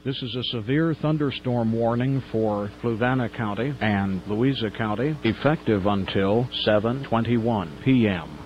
This is a severe thunderstorm warning for Fluvanna County and Louisa County, effective until 7:21 p.m.